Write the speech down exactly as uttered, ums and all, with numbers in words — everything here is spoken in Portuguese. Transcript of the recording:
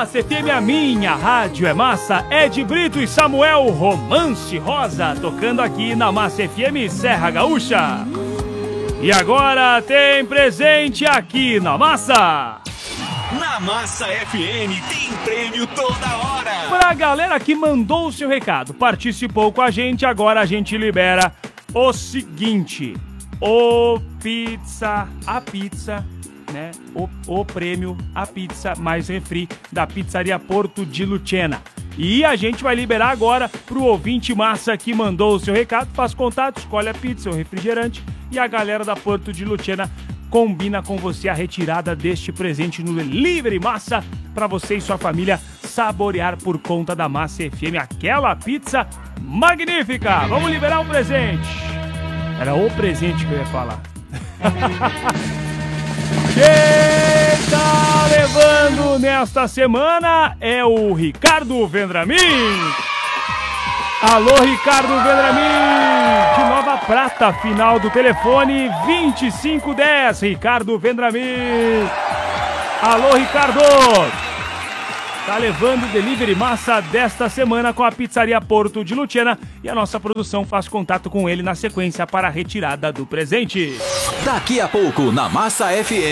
Massa F M, a minha rádio é massa. Ed Brito e Samuel Romance Rosa tocando aqui na Massa F M Serra Gaúcha. E agora tem presente aqui na Massa. Na Massa F M tem prêmio toda hora. Pra galera que mandou o seu recado, participou com a gente, agora a gente libera o seguinte: o pizza, a pizza, né? O, o prêmio, a pizza mais refri da Pizzaria Porto de Lucena. E a gente vai liberar agora pro ouvinte massa que mandou o seu recado, faz contato, escolhe a pizza, o refrigerante, e a galera da Porto de Lucena combina com você a retirada deste presente no Delivery Massa para você e sua família saborear por conta da Massa F M aquela pizza magnífica. Vamos liberar um presente. Era o presente que eu ia falar. Quem tá levando nesta semana é o Ricardo Vendramin. Alô, Ricardo Vendramin, de Nova Prata, final do telefone vinte e cinco dez, Ricardo Vendramin. Alô, Ricardo. Tá levando o Delivery Massa desta semana com a Pizzaria Porto de Lucena e a nossa produção faz contato com ele na sequência para a retirada do presente. Daqui a pouco na Massa F M.